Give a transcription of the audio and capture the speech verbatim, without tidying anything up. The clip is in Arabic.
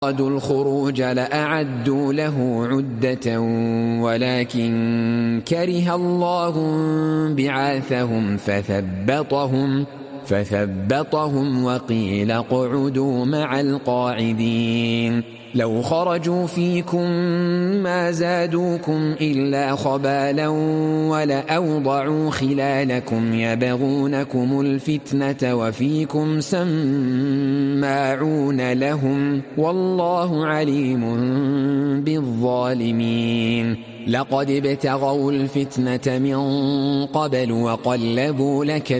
أرادوا الخروج لأعدوا له عدة ولكن كره الله بعاثهم فثبطهم فثبطهم وقيل اقعدوا مع القاعدين لو خرجوا فيكم ما زادوكم إلا خبالا ولأوضعوا خلالكم يبغونكم الفتنة وفيكم سماعون لهم والله عليم بالظالمين لقد ابتغوا الفتنة من قبل وقلبوا لك